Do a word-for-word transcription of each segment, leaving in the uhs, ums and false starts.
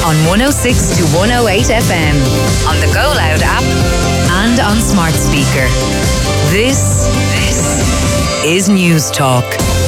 on one oh six to one oh eight F M, on the Go Loud app and on smart speaker. This, this is News Talk.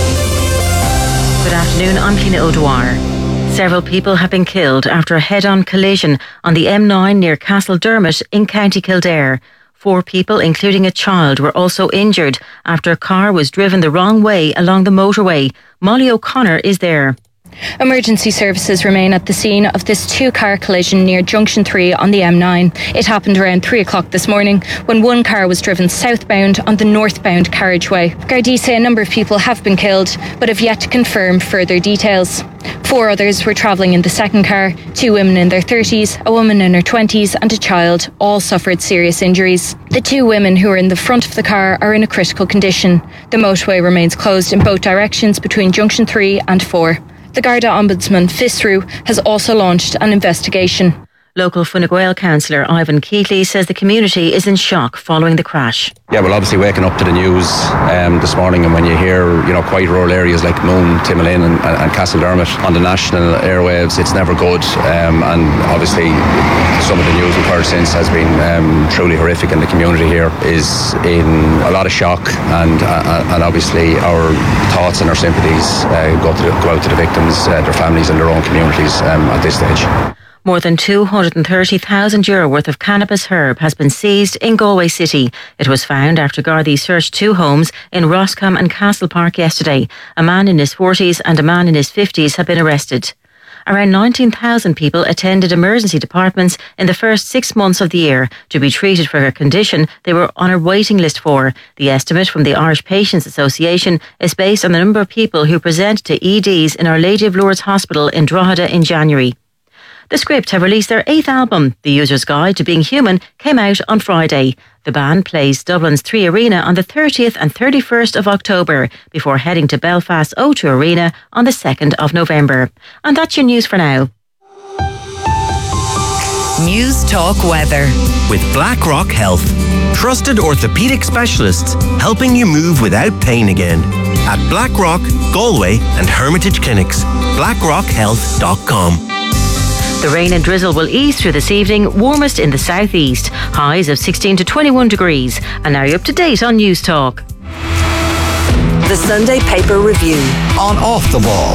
Good afternoon, I'm Cliona O'Dwyer. Several people have been killed after a head-on collision on the M nine near Castledermot in County Kildare. Four people, including a child, were also injured after a car was driven the wrong way along the motorway. Molly O'Connor is there. Emergency services remain at the scene of this two-car collision near Junction three on the M nine. It happened around three o'clock this morning when one car was driven southbound on the northbound carriageway. Gardaí say a number of people have been killed, but have yet to confirm further details. Four others were travelling in the second car. Two women in their thirties, a woman in her twenties and a child all suffered serious injuries. The two women who were in the front of the car are in a critical condition. The motorway remains closed in both directions between Junction three and four. The Garda Ombudsman, Fisru, has also launched an investigation. Local Fine Gael councillor Ivan Keatley says the community is in shock following the crash. Yeah, well, obviously waking up to the news um, this morning, and when you hear, you know, quite rural areas like Moon, Timolin and, and, and Castledermot on the national airwaves, it's never good. Um, and obviously some of the news we've heard since has been um, truly horrific, and the community here is in a lot of shock, and uh, and obviously our thoughts and our sympathies uh, go, to the, go out to the victims, uh, their families and their own communities um, at this stage. More than two hundred thirty thousand euro worth of cannabis herb has been seized in Galway City. It was found after Gardaí searched two homes in Roscommon and Castle Park yesterday. A man in his forties and a man in his fifties have been arrested. Around nineteen thousand people attended emergency departments in the first six months of the year to be treated for a condition they were on a waiting list for. The estimate from the Irish Patients Association is based on the number of people who present to E Ds in Our Lady of Lourdes Hospital in Drogheda in January. The Script have released their eighth album. The User's Guide to Being Human came out on Friday. The band plays Dublin's Three Arena on the thirtieth and thirty-first of October before heading to Belfast's O two Arena on the second of November. And that's your news for now. News Talk Weather. With BlackRock Health. Trusted orthopaedic specialists helping you move without pain again. At BlackRock, Galway and Hermitage Clinics. blackrock health dot com. The rain and drizzle will ease through this evening, warmest in the southeast. Highs of sixteen to twenty-one degrees. And now you're up to date on News Talk. The Sunday Paper Review. On Off the Ball.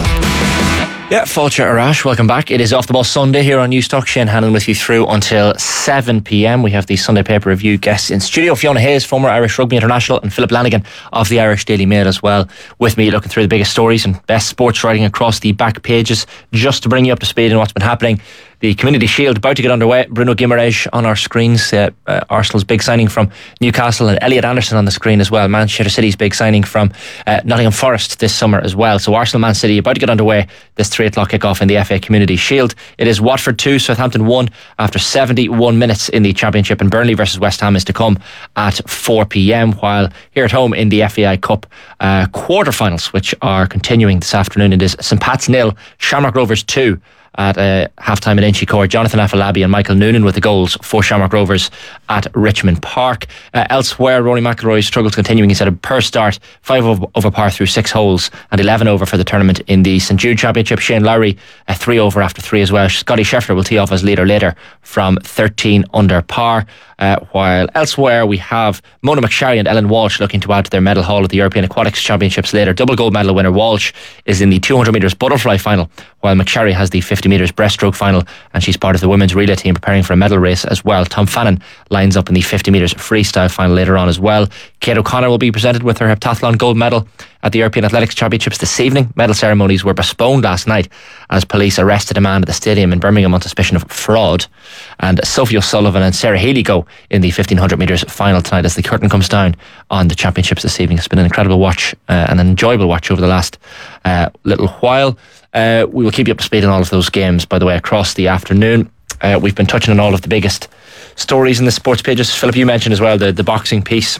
Yeah, Fáilte Arash, welcome back. It is Off the Ball Sunday here on News Talk. Shane Hannon with you through until seven p.m. We have the Sunday Paper Review guests in studio. Fiona Hayes, former Irish Rugby International, and Philip Lanigan of the Irish Daily Mail as well, with me looking through the biggest stories and best sports writing across the back pages, just to bring you up to speed on what's been happening. The Community Shield about to get underway. Bruno Guimaraes on our screens. Uh, uh, Arsenal's big signing from Newcastle, and Elliot Anderson on the screen as well. Manchester City's big signing from uh, Nottingham Forest this summer as well. So Arsenal Man City about to get underway. This three o'clock kickoff in the F A Community Shield. It is Watford two, Southampton one after seventy-one minutes in the Championship, and Burnley versus West Ham is to come at four p.m. While here at home in the F A I Cup uh, quarter-finals, which are continuing this afternoon, it is St Pat's nil, Shamrock Rovers two. At uh, half-time at Inchi Court. Jonathan Afolabi and Michael Noonan with the goals for Shamrock Rovers at Richmond Park. Uh, elsewhere, Rory McIlroy's struggles continuing. He's had a per start, five over, over par through six holes and eleven over for the tournament in the St Jude Championship. Shane Lowry, uh, three over after three as well. Scotty Scheffler will tee off as leader later from thirteen under par. Uh, while elsewhere we have Mona McSharry and Ellen Walsh looking to add to their medal haul at the European Aquatics Championships later. Double gold medal winner Walsh is in the two hundred metres butterfly final, while McSharry has the fifty metres breaststroke final, and she's part of the women's relay team preparing for a medal race as well. Tom Fannin lines up in the fifty metres freestyle final later on as well. Kate O'Connor will be presented with her heptathlon gold medal at the European Athletics Championships this evening. Medal ceremonies were postponed last night as police arrested a man at the stadium in Birmingham on suspicion of fraud. And Sophie O'Sullivan and Sarah Healy go in the fifteen hundred metres final tonight as the curtain comes down on the championships this evening. It's been an incredible watch, uh, an enjoyable watch over the last uh, little while. Uh, we will keep you up to speed on all of those games, by the way, across the afternoon. Uh, we've been touching on all of the biggest stories in the sports pages. Philip, you mentioned as well the, the boxing piece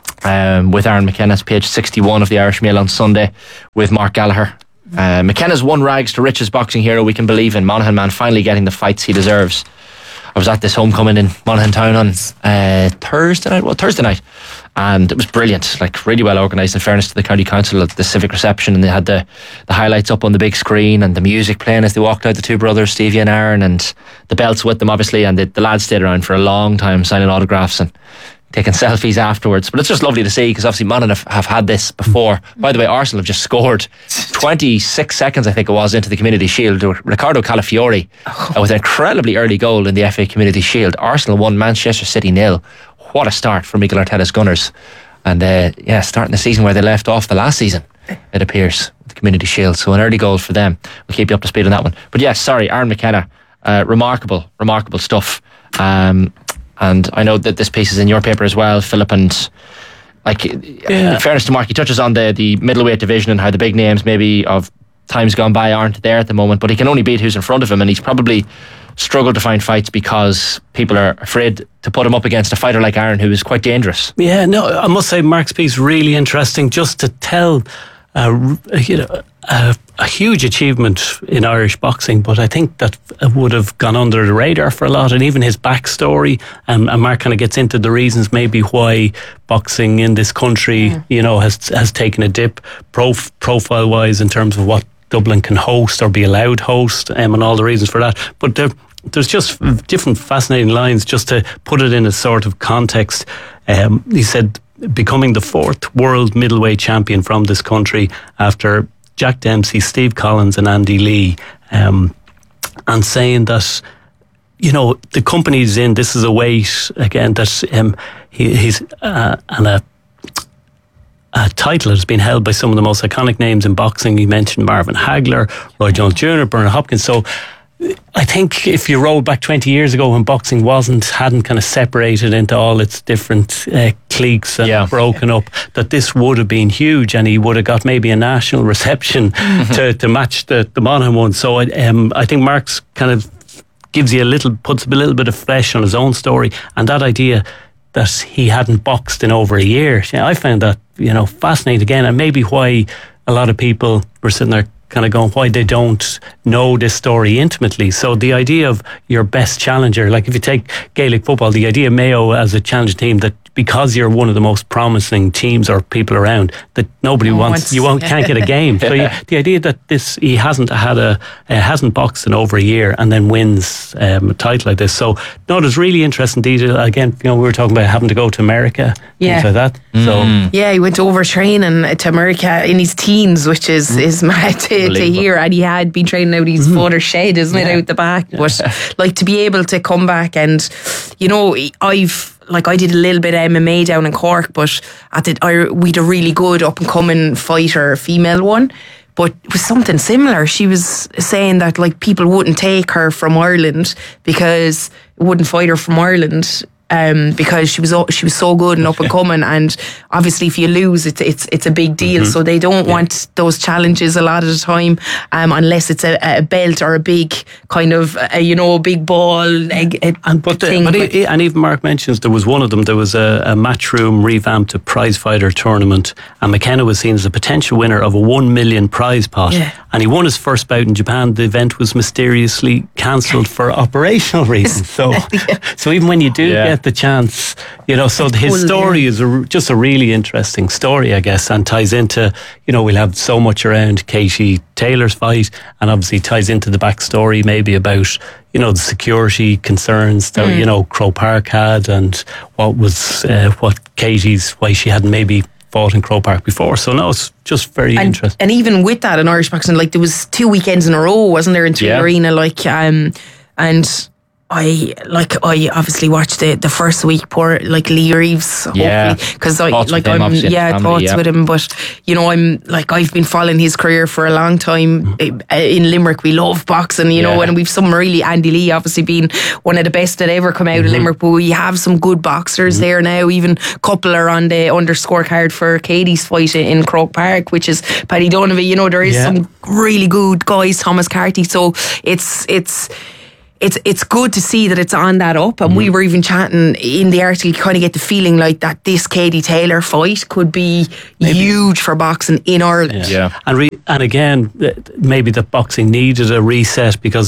um, with Aaron McKenna's page sixty-one of the Irish Mail on Sunday with Mark Gallagher. Uh, McKenna's won rags to riches boxing hero we can believe in. Monaghan man finally getting the fights he deserves. I was at this homecoming in Monaghan Town on uh, Thursday night, well Thursday night, and it was brilliant, like really well organised, in fairness to the county council, the civic reception, and they had the, the highlights up on the big screen and the music playing as they walked out, the two brothers, Stevie and Aaron, and the belts with them obviously, and the, the lads stayed around for a long time signing autographs and taking selfies afterwards. But it's just lovely to see, because obviously Monaghan have, have had this before. By the way, Arsenal have just scored twenty-six seconds I think it was into the Community Shield. Ricardo Calafiori oh. uh, with an incredibly early goal in the F A Community Shield. Arsenal won, Manchester City nil. What a start for Mikel Arteta's Gunners. And uh, yeah, starting the season where they left off the last season, it appears, with the Community Shield. So an early goal for them. We'll keep you up to speed on that one. But yes, sorry, Aaron McKenna, uh, remarkable remarkable stuff. um And I know that this piece is in your paper as well, Philip, and like yeah. in fairness to Mark, he touches on the, the middleweight division and how the big names maybe of times gone by aren't there at the moment, but he can only beat who's in front of him, and he's probably struggled to find fights because people are afraid to put him up against a fighter like Aaron, who is quite dangerous. Yeah, no, I must say Mark's piece really interesting, just to tell uh, you know a, a huge achievement in Irish boxing, but I think that would have gone under the radar for a lot, and even his backstory, um, and Mark kind of gets into the reasons maybe why boxing in this country, yeah. you know, has has taken a dip prof, profile wise in terms of what Dublin can host or be allowed host, um, and all the reasons for that. But there, there's just different fascinating lines just to put it in a sort of context. Um, he said, becoming the fourth world middleweight champion from this country after Jack Dempsey, Steve Collins and Andy Lee, um, and saying that, you know, the company he's in, this is a weight, again, that um, he, he's uh, and a, a title that has been held by some of the most iconic names in boxing. He mentioned Marvin Hagler, Roy Jones Junior, Bernard Hopkins. So I think if you roll back twenty years ago when boxing wasn't, hadn't kind of separated into all its different uh, cliques and yeah. broken up, that this would have been huge, and he would have got maybe a national reception to, to match the, the Monaghan one. So I, um, I think Mark's kind of gives you a little, puts a little bit of flesh on his own story, and that idea that he hadn't boxed in over a year. Yeah, I found that, you know, fascinating again, and maybe why a lot of people were sitting there kind of going, why they don't know this story intimately. So the idea of your best challenger, like if you take Gaelic football, the idea of Mayo as a challenge team, that because you're one of the most promising teams or people around, that nobody no wants, wants, you won't, can't get a game. So you, the idea that this, he hasn't had a, uh, hasn't boxed in over a year and then wins um, a title like this. So no, there's really interesting detail. Again, you know, we were talking about having to go to America, yeah. things like that. Mm. So yeah, he went over training to America in his teens, which is, mm. is mad to, to hear. And he had been training out his mm. father's shed, isn't yeah. it, out the back? Yeah. But like to be able to come back, and you know, I've like I did a little bit of M M A down in Cork, but at the, I, we had a really good up and coming fighter, female one. But it was something similar. She was saying that like people wouldn't take her from Ireland because wouldn't fight her from Ireland. Um, because she was she was so good and up and coming, and obviously if you lose, it's it's it's a big deal. Mm-hmm. So they don't yeah. want those challenges a lot of the time, um, unless it's a, a belt or a big kind of a, you know, big ball. A, a and but, thing. The, but he, and even Mark mentions there was one of them. There was a, a Matchroom revamped a prize fighter tournament, and McKenna was seen as a potential winner of a one million prize pot. Yeah. And he won his first bout in Japan. The event was mysteriously cancelled for operational reasons. So, yeah. so even when you do yeah. get the chance, you know, so his cool, story yeah. is a, just a really interesting story, I guess, and ties into, you know, we'll have so much around Katie Taylor's fight, and obviously ties into the backstory maybe about, you know, the security concerns that, mm. you know, Croke Park had, and what was, uh, what Katie's, why she hadn't maybe fought in Croke Park before. So no, it's just very and, interesting. And even with that in Irish boxing, like there was two weekends in a row, wasn't there, in Three yeah. Arena, like, um, and I like I obviously watched the, the first week. Poor like Lee Reeves, yeah, because I like him, I'm yeah family, thoughts yeah. with him, but you know I'm like I've been following his career for a long time. Mm-hmm. In Limerick, we love boxing, you yeah. know, and we've some really Andy Lee obviously being one of the best that ever come out mm-hmm. of Limerick. But we have some good boxers mm-hmm. there now. Even a couple are on the underscore card for Katie's fight in Croke Park, which is Paddy Donovan. You know, there is yeah. some really good guys, Thomas Carty. So it's it's. It's it's good to see that it's on that up, and mm. we were even chatting in the article. You kind of get the feeling like that this Katie Taylor fight could be maybe. huge for boxing in Ireland. Yeah, yeah. and re- and again, maybe that boxing needed a reset, because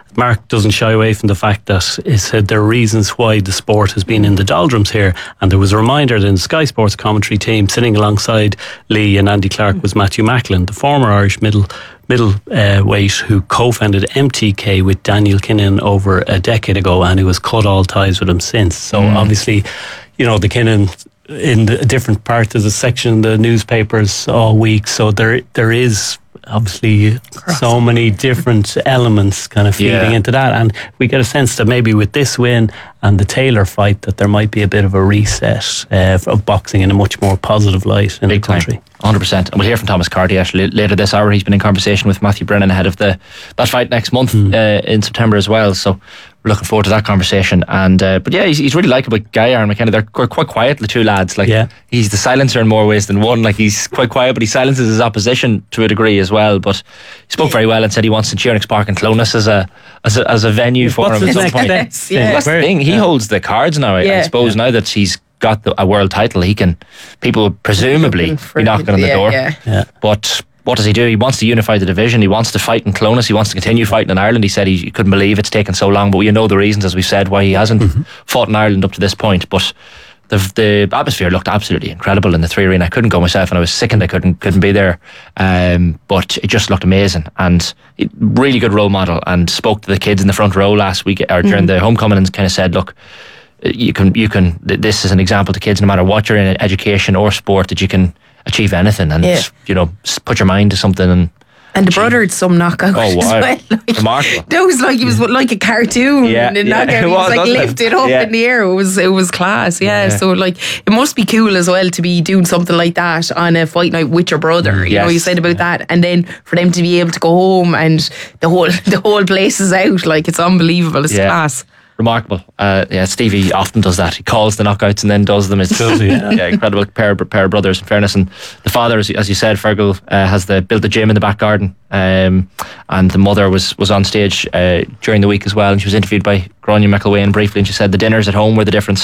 Mark doesn't shy away from the fact that he said there are reasons why the sport has been in the doldrums here, and there was a reminder that in the Sky Sports commentary team sitting alongside Lee and Andy Clark was Matthew Macklin, the former Irish middle middle uh, weight who co-founded M T K with Daniel Kinnan over a decade ago, and who has cut all ties with him since. So mm. obviously, you know, the Kinnan in the different parts of the section in the newspapers all week, so there there is obviously so many different elements kind of feeding yeah. into that, and we get a sense that maybe with this win and the Taylor fight that there might be a bit of a reset uh, of boxing in a much more positive light in Big the country. Time. one hundred percent. And we'll hear from Thomas Carty actually later this hour. He's been in conversation with Matthew Brennan ahead of the that fight next month mm. uh, in September as well, so we're looking forward to that conversation. And uh, but yeah, he's, he's really likeable guy, Aaron McKenna. They're quite quiet, the two lads. Like yeah. he's the silencer in more ways than one. Like he's quite quiet, but he silences his opposition to a degree as well. But he spoke very well and said he wants Ciareanex Park in Clonus as a as a, as a venue for him at some point. Yeah. That's the thing. He yeah. holds the cards now. I, yeah. I suppose yeah. now that he's got the, a world title, he can. People will presumably be knocking on the yeah, door. Yeah. Yeah. But what does he do? He wants to unify the division. He wants to fight in Clonus. He wants to continue fighting in Ireland. He said he, he couldn't believe it's taken so long, but we know the reasons, as we've said, why he hasn't mm-hmm. fought in Ireland up to this point. But the the atmosphere looked absolutely incredible in the Three Arena. I couldn't go myself, and I was sickened I couldn't couldn't be there. Um, but it just looked amazing, and it, really good role model. And spoke to the kids in the front row last week or during mm-hmm. the homecoming, and kind of said, look, you can you can this is an example to kids, no matter what you're in, education or sport, that you can achieve anything, and yeah. you know, put your mind to something. And and the brother had some knockout. Oh wow, well. Like, remarkable. That was like, it was like a cartoon. Yeah, and yeah. knockout. It He was, was like lifted up yeah. in the air. It was it was class. Yeah. yeah. So like, it must be cool as well to be doing something like that on a fight night with your brother. Mm, you yes. know, you said about yeah. that, and then for them to be able to go home and the whole the whole place is out. Like, it's unbelievable. It's yeah. class. Remarkable. Uh, yeah, Stevie often does that. He calls the knockouts and then does them. It's yeah. yeah, incredible pair, pair of brothers, in fairness. And the father, as, as you said, Fergal, uh, has the built the gym in the back garden. Um, and the mother was, was on stage uh, during the week as well. And she was interviewed by Gráinne McElwain briefly. And she said the dinners at home were the difference.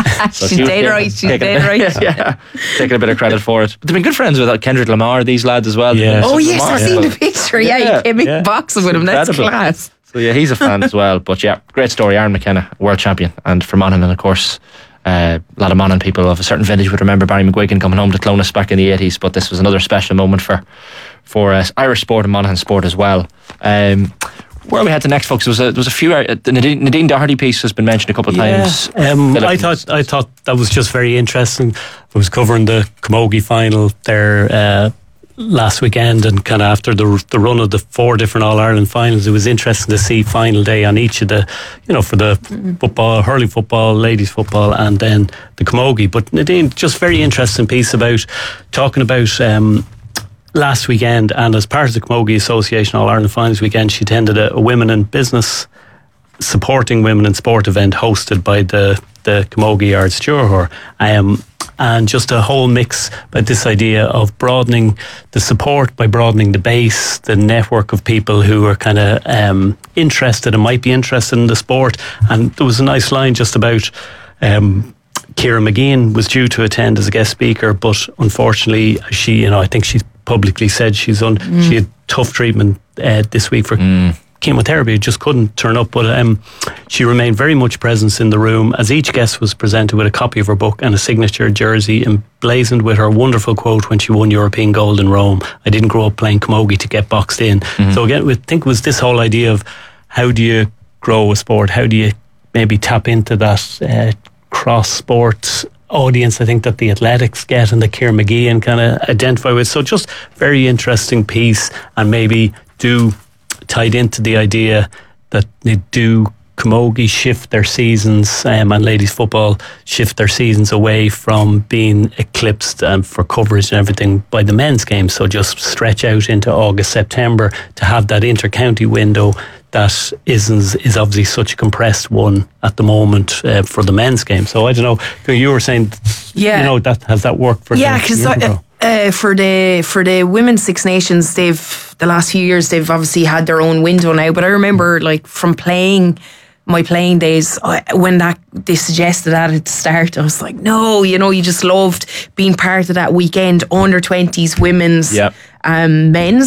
So she's dead right. She's dead right. Yeah, taking a bit of credit for it. But they've been good friends with Kendrick Lamar, these lads as well. Yeah. Oh, yes, I've seen the picture. Yeah, yeah. He came in yeah. boxing with him. That's incredible. Class. So yeah, he's a fan as well. But yeah, great story. Aaron McKenna, world champion, and for Monaghan, and of course uh, a lot of Monaghan people of a certain vintage would remember Barry McGuigan coming home to Clonus back in the eighties. But this was another special moment for for uh, Irish sport and Monaghan sport as well. Um, where we head to next, folks, there was a, there was a few. Uh, the Nadine, Nadine Doherty piece has been mentioned a couple of yeah, times. Um, I thought I thought that was just very interesting. I was covering the Camogie final there Uh, last weekend, and kind of after the the run of the four different All-Ireland finals, it was interesting to see final day on each of the, you know, for the football, hurling football, ladies football, and then the Camogie. But Nadine, just very interesting piece about talking about um, last weekend, and as part of the Camogie Association All-Ireland finals weekend, she attended a, a women in business supporting women in sport event hosted by the the Camogie Ards Tuathóir. Um, and just a whole mix about this idea of broadening the support by broadening the base, the network of people who are kind of um, interested and might be interested in the sport. And there was a nice line just about um, Ciara McGeehan was due to attend as a guest speaker, but unfortunately she, you know, I think she publicly said she's on, mm. she had tough treatment uh, this week for mm. chemotherapy, just couldn't turn up, but um, she remained very much present in the room as each guest was presented with a copy of her book and a signature jersey emblazoned with her wonderful quote when she won European gold in Rome: "I didn't grow up playing camogie to get boxed in." Mm-hmm. So again, I think it was this whole idea of how do you grow a sport, how do you maybe tap into that uh, cross sport audience I think that the athletics get and the Ciara McGeehan kind of identify with. So just very interesting piece, and maybe do tied into the idea that they do camogie shift their seasons um, and ladies football shift their seasons away from being eclipsed um, for coverage and everything by the men's game. So just stretch out into August, September to have that inter-county window that isn't is obviously such a compressed one at the moment uh, for the men's game. So I don't know, you were saying, yeah, you know, that has that worked for yeah, because uh, uh, for the for the women's Six Nations, they've the last few years they've obviously had their own window now. But I remember, like, from playing my playing days, I, when that they suggested that at the start, I was like, no, you know, you just loved being part of that weekend under twenties women's, yep. um, men's.